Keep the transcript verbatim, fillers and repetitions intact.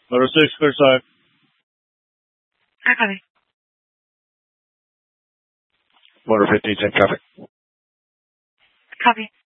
Motor six, clear side. I copy. Motor fifteen, ten traffic. Copy.